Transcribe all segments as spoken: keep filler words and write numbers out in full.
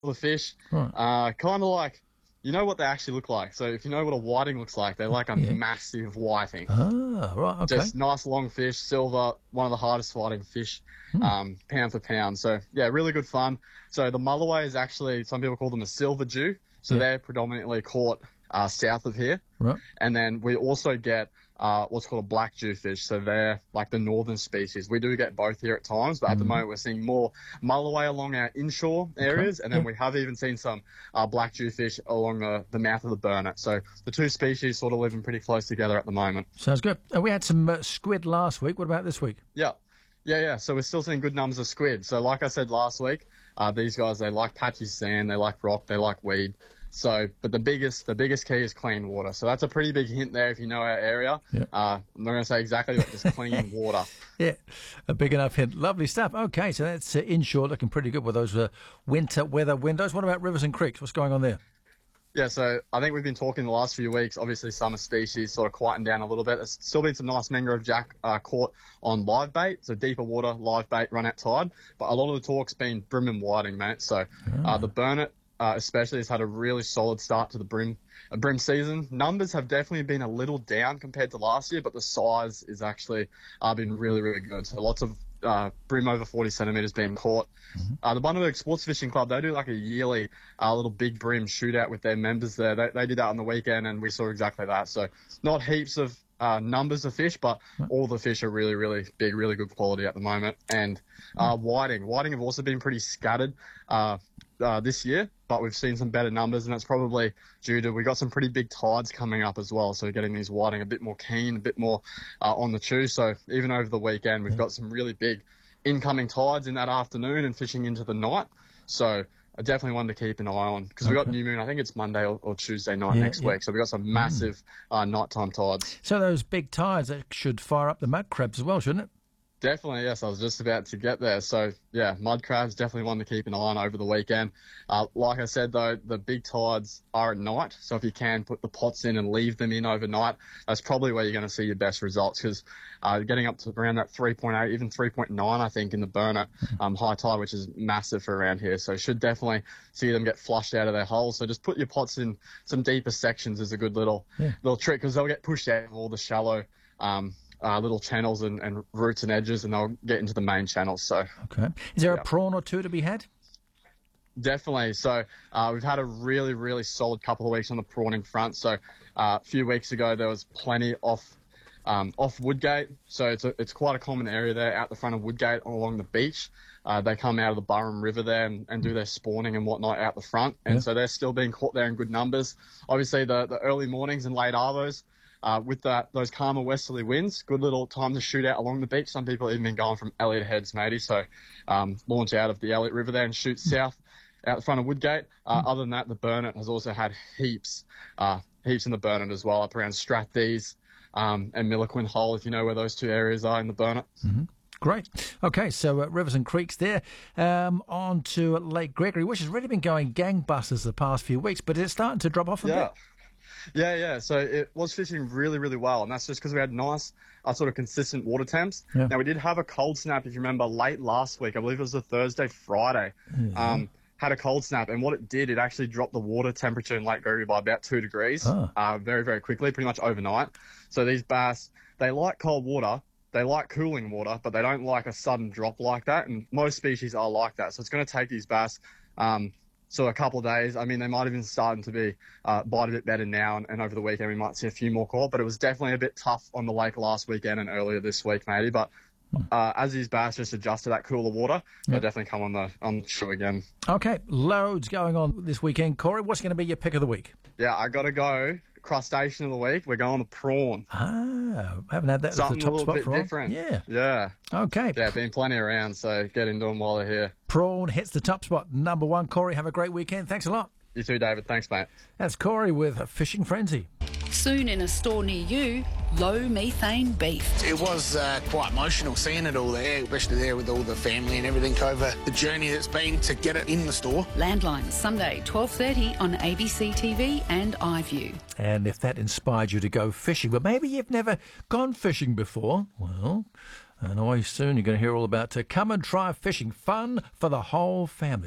the fish. Right. Uh, kind of like, you know what they actually look like. So if you know what a whiting looks like, they're like a Yeah. massive whiting. Ah, right, okay. Just nice long fish, silver, one of the hardest fighting fish, Hmm. um, pound for pound. So yeah, really good fun. So the mulloway is actually, some people call them a silver Jew. So Yeah. they're predominantly caught uh, south of here. Right. And then we also get uh, what's called a black jewfish. So they're like the northern species. We do get both here at times, but at the moment we're seeing more mulloway along our inshore areas. And then yeah. we have even seen some uh, black jewfish along the, the mouth of the Burnett. So the two species sort of living pretty close together at the moment. Sounds good. Uh, we had some uh, squid last week. What about this week? Yeah. Yeah, yeah. So we're still seeing good numbers of squid. So like I said last week, uh, these guys, they like patchy sand, they like rock, they like weed. So, but the biggest, the biggest key is clean water. So that's a pretty big hint there if you know our area. Yeah. Uh, I'm not going to say exactly, but just clean water. Yeah, a big enough hint. Lovely stuff. Okay, so that's uh, inshore looking pretty good with those uh, winter weather windows. What about rivers and creeks? What's going on there? Yeah, so I think we've been talking the last few weeks. Obviously, summer species sort of quieting down a little bit. There's still been some nice mangrove jack uh, caught on live bait, so deeper water, live bait, run out tide. But a lot of the talk's been brim and whiting, mate. So uh, the Burnett uh, especially has had a really solid start to the brim uh, brim season. Numbers have definitely been a little down compared to last year, but the size is actually uh, been really, really good. So lots of uh, brim over forty centimetres being caught. Mm-hmm. Uh, the Bundaberg Sports Fishing Club, they do like a yearly uh, little big brim shootout with their members there. They, they did that on the weekend, and we saw exactly that. So not heaps of uh, numbers of fish, but all the fish are really, really big, really good quality at the moment. And uh, whiting. Whiting have also been pretty scattered uh, uh, this year, but we've seen some better numbers, and that's probably due to, we got some pretty big tides coming up as well. So we're getting these whiting a bit more keen, a bit more uh, on the chew. So even over the weekend, we've got some really big incoming tides in that afternoon and fishing into the night. So I definitely wanted to keep an eye on, because okay. we got new moon, I think it's Monday or, or Tuesday night yeah, next yeah. week. So we got some massive mm. uh, nighttime tides. So those big tides, that should fire up the mud crabs as well, shouldn't it? Definitely, yes. I was just about to get there. So, yeah, mud crabs, definitely one to keep an eye on over the weekend. Uh, like I said, though, the big tides are at night. So if you can put the pots in and leave them in overnight, that's probably where you're going to see your best results, because uh, getting up to around that three point eight, even three point nine, I think, in the Burnett um, high tide, which is massive for around here. So should definitely see them get flushed out of their holes. So just put your pots in some deeper sections is a good little, yeah. little trick, because they'll get pushed out of all the shallow um Uh, little channels and, and roots and edges, and they'll get into the main channels. So, okay, is there yeah. a prawn or two to be had? Definitely. So uh, we've had a really, really solid couple of weeks on the prawning front. So uh, a few weeks ago there was plenty off um, off Woodgate. So it's a, it's quite a common area there out the front of Woodgate along the beach. Uh, they come out of the Burrum River there and, and do their spawning and whatnot out the front, and yeah. so they're still being caught there in good numbers. Obviously, the the early mornings and late arvos. Uh, with that, those calmer westerly winds, good little time to shoot out along the beach. Some people have even been going from Elliot Heads, matey, so um, launch out of the Elliot River there and shoot south out the front of Woodgate. Uh, other than that, the Burnett has also had heaps, uh, heaps in the Burnett as well, up around Strathdees um, and Milliquin Hole, if you know where those two areas are in the Burnett. Mm-hmm. Great. Okay, so uh, rivers and creeks there. Um, on to Lake Gregory, which has really been going gangbusters the past few weeks, but it's starting to drop off a yeah. bit. Yeah, yeah. So it was fishing really, really well, and that's just because we had nice, uh, sort of consistent water temps. Yeah. Now, we did have a cold snap, if you remember, late last week. I believe it was a Thursday, Friday. Mm-hmm. Um, had a cold snap, and what it did, it actually dropped the water temperature in Lake Gregory by about two degrees oh. uh, very, very quickly, pretty much overnight. So these bass, they like cold water. They like cooling water, but they don't like a sudden drop like that, and most species are like that. So it's going to take these bass um, So a couple of days, I mean, they might have been starting to be uh, bite a bit better now, and, and over the weekend we might see a few more caught, but it was definitely a bit tough on the lake last weekend and earlier this week, maybe. But uh, as these bass just adjust to that cooler water, they'll yep. definitely come on the on the show again. Okay, loads going on this weekend. Corey, what's going to be your pick of the week? Yeah, I got to go. Crustacean of the week, we're going to prawn. Ah, haven't had that. Something the top a little spot bit for different. Yeah. Yeah. Okay. Yeah, been plenty around, so get into them while they're here. Prawn hits the top spot, number one. Corey, have a great weekend. Thanks a lot. You too, David. Thanks, mate. That's Corey with Fishing Frenzy. Soon in a store near you, low methane beef. It was uh, quite emotional seeing it all there, especially there with all the family and everything over the journey that's been to get it in the store. Landline, Sunday, twelve thirty on A B C T V and iView. And if that inspired you to go fishing, but maybe you've never gone fishing before, well, and always soon you're going to hear all about uh, come and try fishing. Fun for the whole family.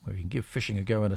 Well, you can give fishing a go in a